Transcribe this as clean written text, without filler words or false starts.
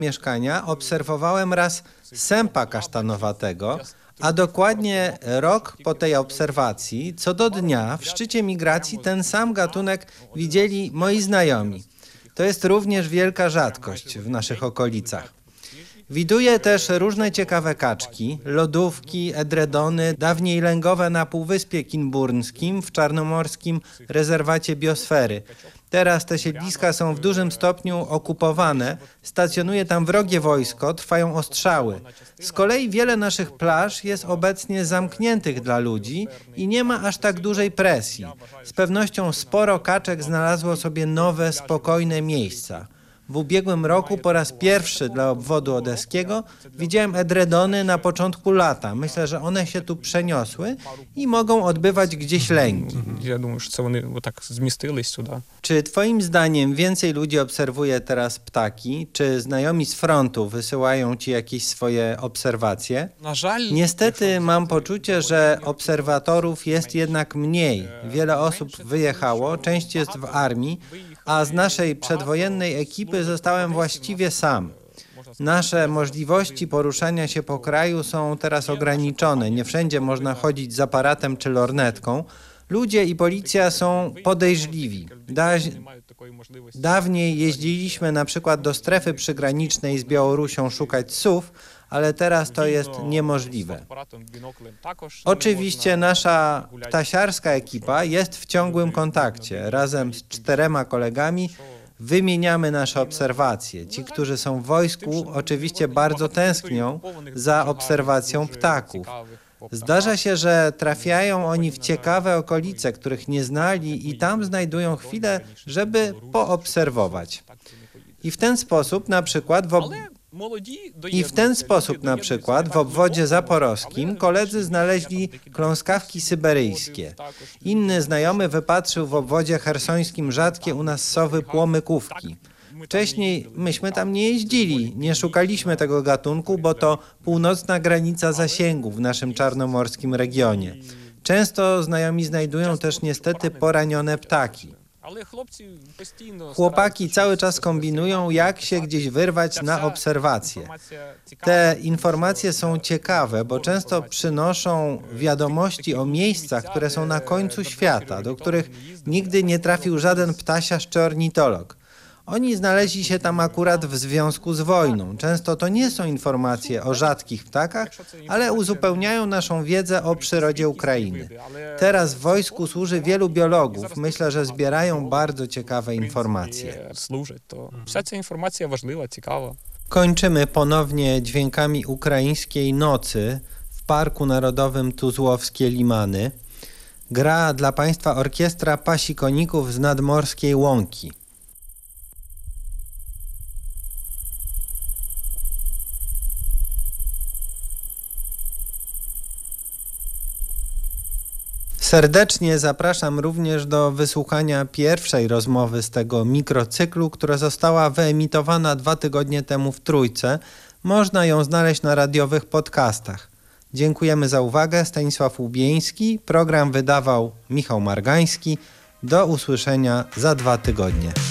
mieszkania obserwowałem raz sępa kasztanowatego, a dokładnie rok po tej obserwacji, co do dnia w szczycie migracji ten sam gatunek widzieli moi znajomi. To jest również wielka rzadkość w naszych okolicach. Widuję też różne ciekawe kaczki, lodówki, edredony, dawniej lęgowe na Półwyspie Kinburnskim w czarnomorskim rezerwacie biosfery. Teraz te siedliska są w dużym stopniu okupowane, stacjonuje tam wrogie wojsko, trwają ostrzały. Z kolei wiele naszych plaż jest obecnie zamkniętych dla ludzi i nie ma aż tak dużej presji. Z pewnością sporo kaczek znalazło sobie nowe, spokojne miejsca. W ubiegłym roku po raz pierwszy dla obwodu odeskiego widziałem edredony na początku lata. Myślę, że one się tu przeniosły i mogą odbywać gdzieś lęgi. Ja думаю, że to one tak zmieściły сюда. Czy twoim zdaniem więcej ludzi obserwuje teraz ptaki? Czy znajomi z frontu wysyłają ci jakieś swoje obserwacje? Niestety mam poczucie, że obserwatorów jest jednak mniej. Wiele osób wyjechało, część jest w armii, a z naszej przedwojennej ekipy zostałem właściwie sam. Nasze możliwości poruszania się po kraju są teraz ograniczone. Nie wszędzie można chodzić z aparatem czy lornetką. Ludzie i policja są podejrzliwi. Dawniej jeździliśmy na przykład do strefy przygranicznej z Białorusią szukać sów, ale teraz to jest niemożliwe. Oczywiście nasza ptasiarska ekipa jest w ciągłym kontakcie. Razem z 4 kolegami wymieniamy nasze obserwacje. Ci, którzy są w wojsku, oczywiście bardzo tęsknią za obserwacją ptaków. Zdarza się, że trafiają oni w ciekawe okolice, których nie znali i tam znajdują chwilę, żeby poobserwować. I w ten sposób na przykład w obwodzie zaporowskim koledzy znaleźli kląskawki syberyjskie. Inny znajomy wypatrzył w obwodzie chersońskim rzadkie u nas sowy płomykówki. Wcześniej myśmy tam nie jeździli, nie szukaliśmy tego gatunku, bo to północna granica zasięgu w naszym czarnomorskim regionie. Często znajomi znajdują też niestety poranione ptaki. Chłopaki cały czas kombinują, jak się gdzieś wyrwać na obserwacje. Te informacje są ciekawe, bo często przynoszą wiadomości o miejscach, które są na końcu świata, do których nigdy nie trafił żaden ptasiarz czy ornitolog. Oni znaleźli się tam akurat w związku z wojną. Często to nie są informacje o rzadkich ptakach, ale uzupełniają naszą wiedzę o przyrodzie Ukrainy. Teraz w wojsku służy wielu biologów. Myślę, że zbierają bardzo ciekawe informacje. Wся informacja ważna, ciekawa. Kończymy ponownie dźwiękami ukraińskiej nocy w Parku Narodowym Tuzłowskie Limany. Gra dla Państwa orkiestra Pasikoników z Nadmorskiej Łąki. Serdecznie zapraszam również do wysłuchania pierwszej rozmowy z tego mikrocyklu, która została wyemitowana 2 tygodnie temu w Trójce. Można ją znaleźć na radiowych podcastach. Dziękujemy za uwagę. Stanisław Łubieński. Program wydawał Michał Margański. Do usłyszenia za 2 tygodnie.